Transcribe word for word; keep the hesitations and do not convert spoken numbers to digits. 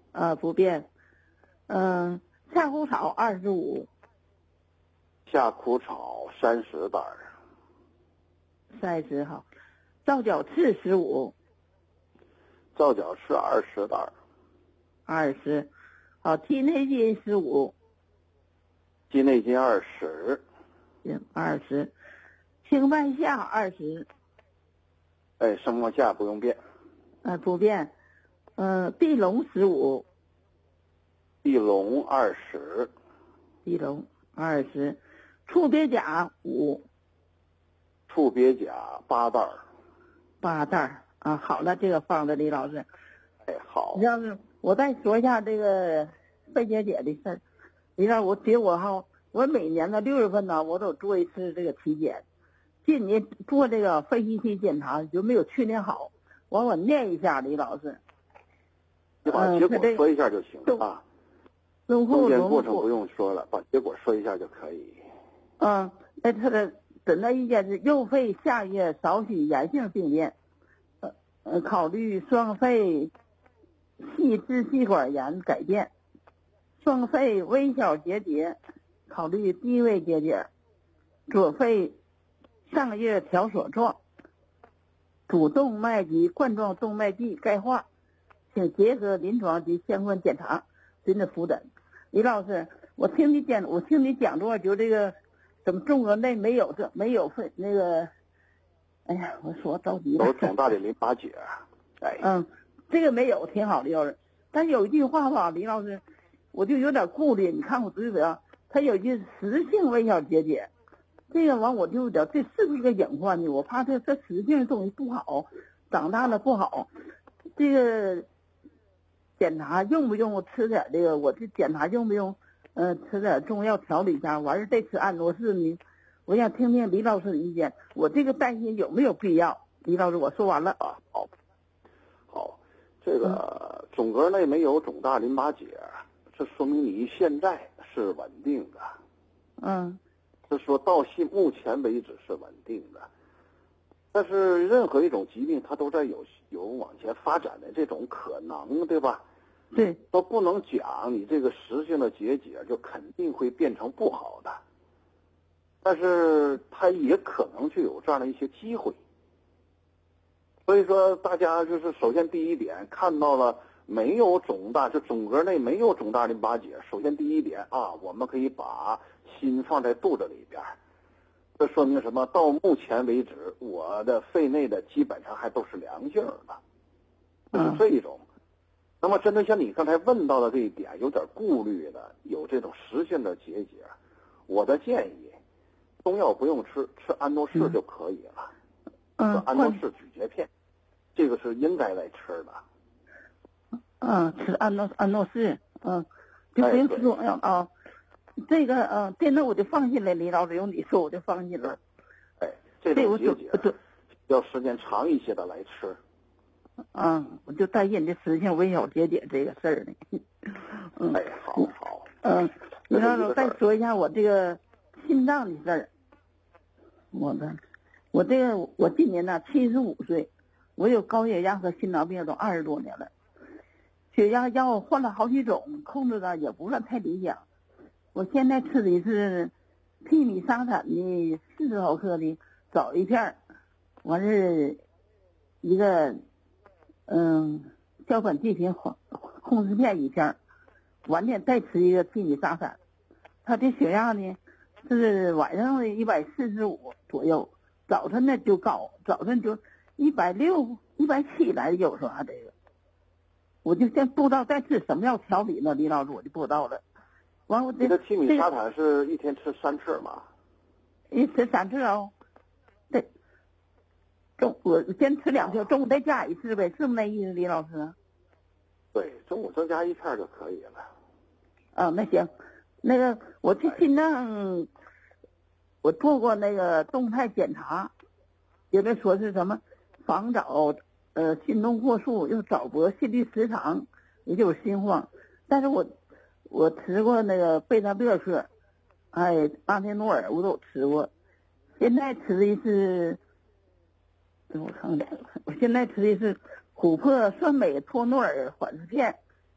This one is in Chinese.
呃，不变。嗯、夏枯草二十五， 夏枯草三十袋儿， 三十好。皂角刺十五， 皂角是二十袋儿， 二十。好，鸡内金十五， 鸡内金二十， 行，二十。青半夏二十， 哎，生末夏不用变。 呃，不变。呃，地龙十五， 地龙二十， 地龙二十。醋鳖甲五， 醋鳖甲八袋儿。 八袋儿啊。好了，这个放着李老师。 哎，好。 要是我再说一下这个肺结节的事儿，李老师，我结果哈，我每年的六月份呢，我都做一次这个体检。今年做这个肺气体检查就没有去年好，完我念一下李老师。 你把结果说一下就行了啊。 中中间过程不用说了，把结果说一下就可以。 嗯，那他的诊断意见是右肺下叶少许炎性病变，呃呃，考虑双肺细支气管炎改变，双肺微小结节，考虑低位结节，左肺上叶条索状，主动脉及冠状动脉壁钙化，请结合临床及相关检查，寻着辅诊。李老师，我听你讲，我听你讲座，就这个怎么中国内没有这没有肺那个，哎呀，我说着急了。 有肿大的淋巴结，哎， 嗯，这个没有，挺好的，要是，但是有一句话吧，李老师，我就有点顾虑，你看我对不对？他有一句实性微小结节，这个完我就有点，这是不是个隐患呢？我怕这这实性的东西不好，长大了不好，这个检查用不用吃点这个？我这检查用不用？呃，吃点中药调理一下，完事再吃安诺士呢？我想听听李老师的意见，我这个担心有没有必要？李老师，我说完了啊，好，好，这个总格内没有肿大淋巴结，这说明你现在是稳定的。 嗯， 这说到现目前为止是稳定的，但是任何一种疾病它都在有有往前发展的这种可能，对吧？ 对， 都不能讲你这个实性的结节就肯定会变成不好的，但是它也可能就有这样的一些机会。所以说大家就是首先第一点看到了没有肿大，就总格内没有肿大淋巴结，首先第一点啊，我们可以把心放在肚子里边，这说明什么？到目前为止我的肺内的基本上还都是良性的，这是这一种。那么针对像你刚才问到的这一点有点顾虑的，有这种实性的结节，我的建议中药不用吃，吃安诺士就可以了。 嗯， 安诺士咀嚼片，这个是应该来吃的。 嗯，吃安诺安诺士，嗯，就不用吃中药啊。这个嗯，这那我就放心了，李老师有你说我就放心了。 哎，这种结节要时间长一些的来吃。 嗯，我就担心这实性微小结节这个事儿呢。嗯， 哎，好好。 嗯，李老师再说一下我这个心脏的事儿。我的，我这个我今年呢七十五岁，我有高血压和心脏病都二十多年了，血压药换了好几种，控制的也不算太理想。我现在吃的是替米沙坦的四十毫克的早一片，完是一个。嗯，硝苯地平控制片一片，晚点再吃一个替米沙坦。他的血压呢是晚上的一百四十五左右，早晨呢就高，早晨就一百六、一百七来的有时候啊这个。我就现不知道再吃什么药调理呢，李老师我就不知道了。完我这你的替米沙坦是一天吃三次吗？ 一吃三次哦，对。中我先吃两次，中午再加一次呗，是不是那意思，李老师？ 对，中午增加一片就可以了。 啊，那行，那个我去心脏，我做过那个动态检查，有的说是什么防早呃心动过速，又早搏心律失常，也就是心慌。但是我我吃过那个贝塔勒克，哎，阿天诺尔我都吃过，现在吃的是。我看看，我现在吃的是琥珀酸镁托诺尔缓释片，